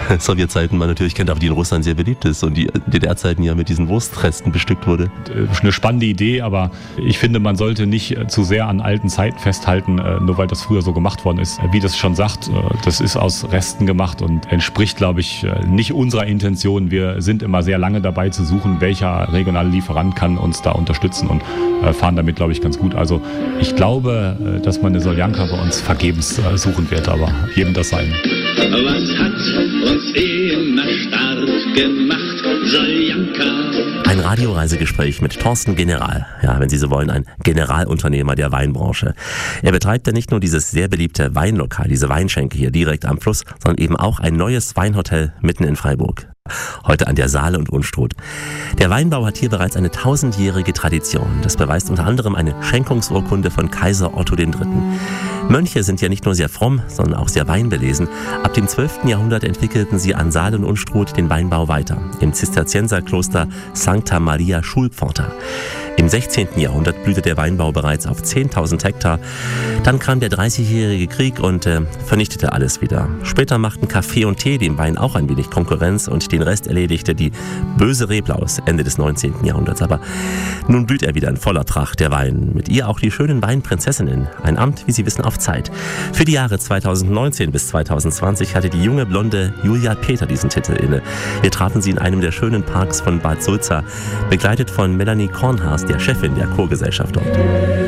Sowjetzeiten man natürlich kennt, aber die in Russland sehr beliebt ist und die DDR-Zeiten ja mit diesen Wurstresten bestückt wurde. Eine spannende Idee, aber ich finde, man sollte nicht zu sehr an alten Zeiten festhalten, nur weil das früher so gemacht worden ist. Wie das schon sagt, das ist aus Resten gemacht und entspricht, glaube ich, nicht unserer Intention. Wir sind immer sehr lange dabei zu suchen, welcher regionale Lieferant kann uns da unterstützen und fahren damit, glaube ich, ganz gut. Also ich glaube, dass man eine Soljanka bei uns vergebens suchen wird, aber jedem das sein. Was hat uns immer stark gemacht, Soljanka? Ein Radioreisegespräch mit Thorsten General. Ja, wenn Sie so wollen, ein Generalunternehmer der Weinbranche. Er betreibt ja nicht nur dieses sehr beliebte Weinlokal, diese Weinschenke hier direkt am Fluss, sondern eben auch ein neues Weinhotel mitten in Freiburg. Heute an der Saale und Unstrut. Der Weinbau hat hier bereits eine 1000-jährige Tradition. Das beweist unter anderem eine Schenkungsurkunde von Kaiser Otto III. Mönche sind ja nicht nur sehr fromm, sondern auch sehr weinbelesen. Ab dem 12. Jahrhundert entwickelten sie an Saale und Unstrut den Weinbau weiter. Im Zisterzienserkloster Sancta Maria Schulpforta. Im 16. Jahrhundert blühte der Weinbau bereits auf 10.000 Hektar. Dann kam der 30-jährige Krieg und vernichtete alles wieder. Später machten Kaffee und Tee dem Wein auch ein wenig Konkurrenz und den Rest erledigte die böse Reblaus Ende des 19. Jahrhunderts. Aber nun blüht er wieder in voller Pracht, der Wein. Mit ihr auch die schönen Weinprinzessinnen. Ein Amt, wie Sie wissen, auf Zeit. Für die Jahre 2019 bis 2020 hatte die junge blonde Julia Peter diesen Titel inne. Wir trafen sie in einem der schönen Parks von Bad Sulza, begleitet von Melanie Kornhaas, der Chefin der Kurgesellschaft dort.